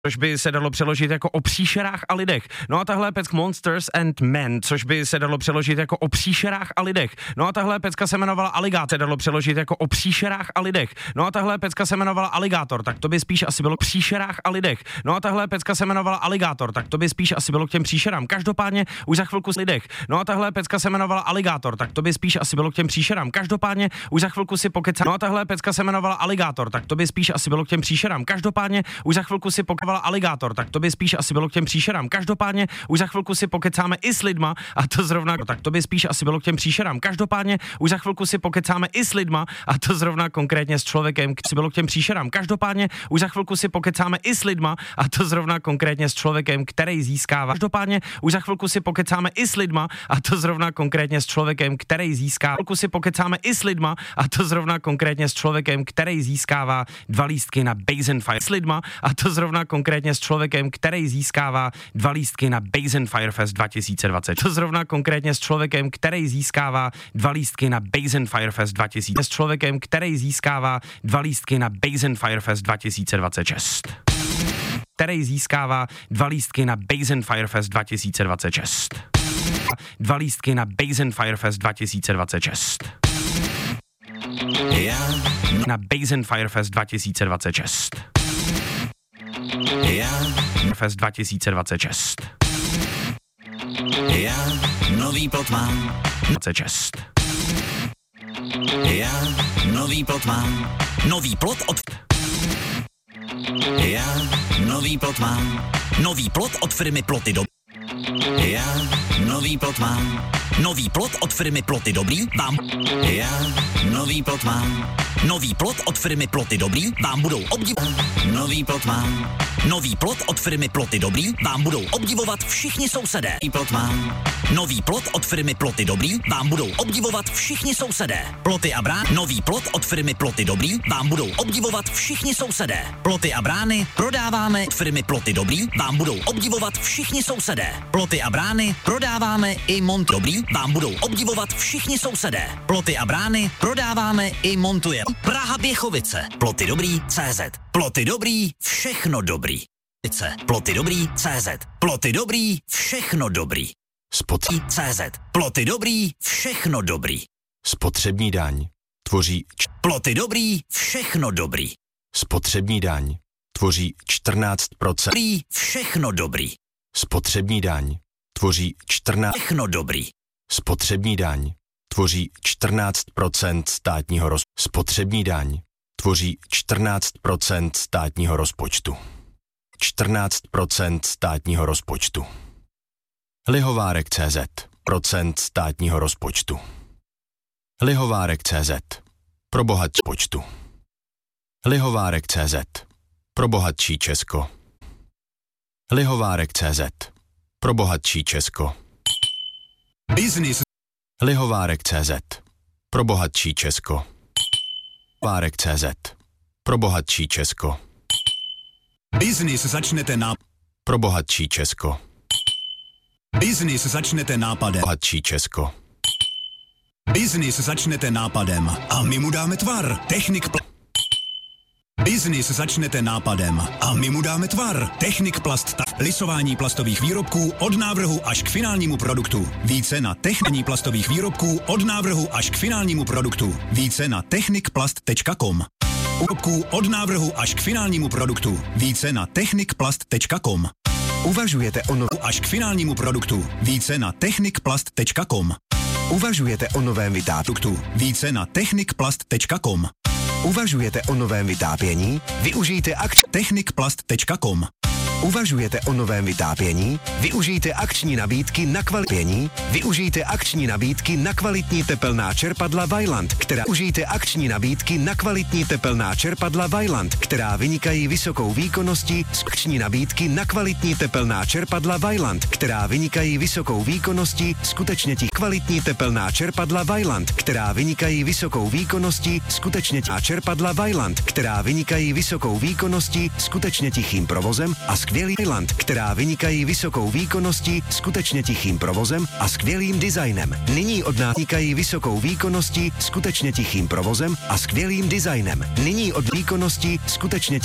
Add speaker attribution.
Speaker 1: což by se dalo přeložit jako o příšerách a lidech. No a tahle pecka Monsters and Men, což by se dalo přeložit jako o příšerách a lidech. No a tahle pecka se jmenovala Aligátor, dalo přeložit jako o příšerách a lidech. No a tahle pecka se jmenovala Aligátor, tak to by spíš asi bylo k příšerách a lidech. No a tahle pecka se jmenovala Aligátor, tak to by spíš asi bylo k těm příšerám. Každopádně už za chvilku s lidech. No a tahle pecka se jmenovala Aligátor, tak to by spíš asi bylo k těm příšerám. Každopádně už za chvilku si pokecám. No a tahle pecka se jmenovala Aligátor, tak to by spíš asi bylo k těm příšerám. Každopádně už za chvilku si pokecávala Aligátor, tak to by spíš asi bylo k těm příšerám. Každopádně už za chvilku si pokecáme i s lidma a to zrovna, tak to by spíš asi bylo k těm příšerám. Každopádně už za chvilku si pokecáme i s lidma a to zrovna konkrétně s člověkem, který bylo k těm příšerám. Každopádně už za chvilku si pokecáme i s lidma a to zrovna konkrétně s člověkem, který získává. Každopádně už za chvilku si pokecáme i s lidma a to zrovna konkrétně s člověkem, který získává. Chvilku si pokecáme i s lidma a to zrovna konkrétně s člověkem, který získává 2 lístky na Base & Fire. S lidma a to zrovna konkrétně s člověkem, který získává 2 lístky na Base & Fire Fest 2020. To zrovna konkrétně s člověkem, který získává 2 lístky na Base & Fire Fest 2000. S člověkem, který získává 2 lístky na Base & Fire Fest 2026. Který získává 2 lístky na Base & Fire Fest 2026. 2 lístky na Base & Fire Fest 2026. Na Base & Fire Fest 2026. Fest 2026.
Speaker 2: Nový plot mám.
Speaker 1: 26.
Speaker 2: Nový plot mám. Nový plot od... Nový plot mám. Nový plot od firmy Ploty do... Nový plot mám. Nový plot od firmy Ploty Dobrý vám... Nový plot mám. Nový plot od firmy Ploty Dobrý vám budou obdivovat. Nový plot mám. Nový plot od firmy Ploty Dobrý vám budou obdivovat všichni sousedé. Nový plot mám. Nový plot od firmy Ploty Dobrý vám budou obdivovat všichni sousedé. Ploty a brány. Nový plot od firmy Ploty Dobrý vám budou obdivovat všichni sousedé. Ploty a brány prodáváme od firmy Ploty Dobrý vám budou obdivovat všichni sousedé. Ploty a brány prodáváme i mont dobrý vám budou obdivovat všichni sousedé. Ploty a brány prodáváme i montujeme. Praha Běchovice. Ploty dobrý CZ. Ploty dobrý, všechno dobrý. Ploty dobrý CZ. Ploty dobrý, všechno dobrý.
Speaker 3: Spotřební
Speaker 2: CZ. Ploty dobrý, všechno dobrý.
Speaker 3: Spotřební daň tvoří
Speaker 2: Ploty dobrý, všechno dobrý.
Speaker 3: Spotřební daň tvoří 14%.
Speaker 2: Dobrý, všechno dobrý.
Speaker 3: Spotřební daň tvoří 14.
Speaker 2: Všechno dobrý.
Speaker 3: Spotřební daň tvoří 14% státního rozpočtu. Spotřební daň tvoří 14% státního rozpočtu. 14% státního rozpočtu. Lihovárek.cz procent státního rozpočtu. Lihovárek.cz pro bohatší počtu. Lihovárek.cz pro bohatší Česko. Lihovárek.cz pro bohatší Česko.
Speaker 2: Business.
Speaker 3: Lihovárek.cz pro bohatší Česko. Lihovárek.cz pro bohatší Česko.
Speaker 2: Business začnete na...
Speaker 3: Pro bohatší Česko.
Speaker 2: Business začnete nápadem.
Speaker 3: Bohatší Česko.
Speaker 2: Business začnete nápadem a my mu dáme tvar. Business začnete nápadem a my mu dáme tvar. Technik Plast. Lisování plastových výrobků od návrhu až k finálnímu produktu. Více na technikní plastových výrobků od návrhu až k finálnímu produktu. Více na technikplast.com. Výrobků od návrhu až k finálnímu produktu. Více na technikplast.com. Uvažujete o až k finálnímu produktu. Více na technikplast.com. Uvažujete o novém vytápění. Více na technikplast.com. Uvažujete o novém vytápění? Využijte technikplast.com. Uvažujete o novém vytápění? Využijte akční nabídky na kvalitní. Využijte akční nabídky na kvalitní tepelná čerpadla Vaillant, která užijte akční nabídky na kvalitní tepelná čerpadla Vaillant, která vynikají vysokou výkonností. Akční nabídky na kvalitní tepelná čerpadla Vaillant, která vynikají vysokou výkonností. Skutečně kvalitní tepelná čerpadla Vaillant, která vynikají vysokou výkonností. Skutečně čerpadla Vaillant, která vynikají vysokou výkonností, skutečně tichým provozem a skvělý Vaillant, která vynikají vysokou výkonností, skutečně tichým provozem a skvělým designem. Nyní od nás vynikají vysokou výkonností, skutečně tichým provozem a skvělým designem. Nyní od výkonností, skutečně